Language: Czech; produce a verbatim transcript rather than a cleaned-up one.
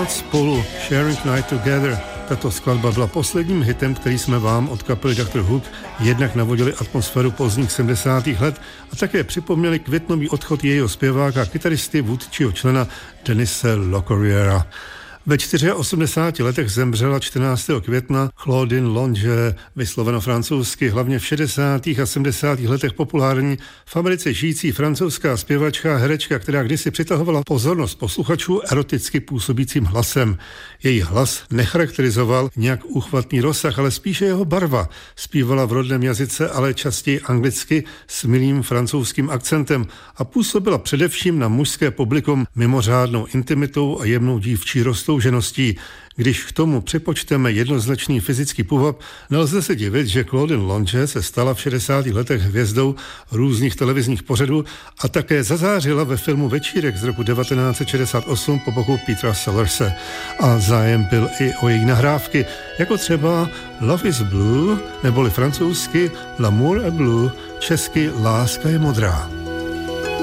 noc spolu, Sharing Night Together. Tato skladba byla posledním hitem, který jsme vám od kapely doktor Hook jednak navodili atmosféru pozdních sedmdesátých let a také připomněli květnový odchod jejího zpěváka a kytaristy, vůdčího člena Denise Locorriera. Ve osmdesáti čtyřech letech zemřela čtrnáctého května Claudine Longe, vysloveno francouzsky, hlavně v šedesátých a sedmdesátých letech populární v Americe žijící francouzská zpěvačka a herečka, která kdysi přitahovala pozornost posluchačů eroticky působícím hlasem. Její hlas necharakterizoval nějak úchvatný rozsah, ale spíše jeho barva. Zpívala v rodném jazyce, ale častěji anglicky s milým francouzským akcentem a působila především na mužské publikum mimořádnou intimitou a jemnou dívčí rostou žeností. Když k tomu připočteme jednoznačný fyzický půvab, nelze se divit, že Claudine Longe se stala v šedesátých letech hvězdou různých televizních pořadů a také zazářila ve filmu Večírek z roku devatenáct set šedesát osm po boku Petra Sellerse. A zájem byl i o její nahrávky, jako třeba Love is Blue, neboli francouzsky L'amour est bleu, česky Láska je modrá.